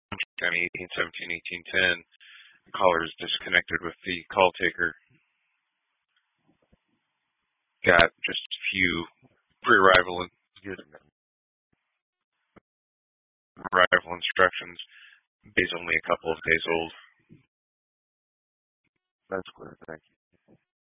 County 1817, 1810. The caller is disconnected with the call taker. Got just a few pre-arrival instructions. Base only a couple of days old. That's clear. Thank you.